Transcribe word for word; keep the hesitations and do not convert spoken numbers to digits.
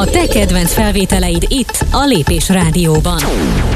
A te kedvenc felvételeid itt, a Lépés Rádióban.